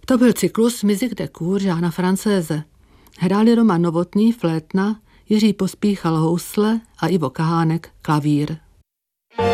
To byl cyklus Musique de cour Žána Francéze. Hráli Roman Novotný flétna, Jiří Pospíchal housle a Ivo Kahánek klavír.